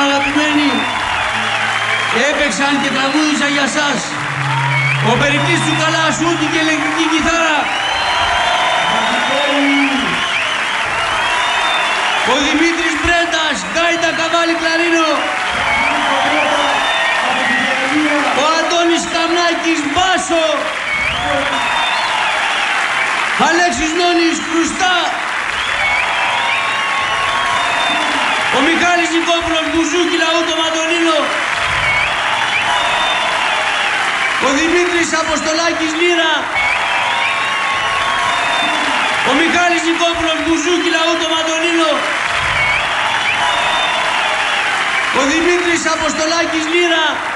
αγαπημένοι και έπαιξαν και τραγούδισαν για σας. Ο Περικλής του Καλασούτη και ηλεκτρική κιθάρα. Ο Δημήτρης Μπρέντας, γκάιτα, καβάλι, κλαρίνο. Ο Αντώνης Καμνάκης, μπάσο. Αλέξης Νόνης, κρουστά. Ο Μιχάλης Νικόπουλος, μπουζούκι, λαούτο, μαντολίνο. Ο Δημήτρης Αποστολάκης, λύρα. Ο Μιχάλης Νικόπουλος, μπουζούκι, λαούτο, μαντολίνο. Ο Δημήτρης Αποστολάκης, λύρα.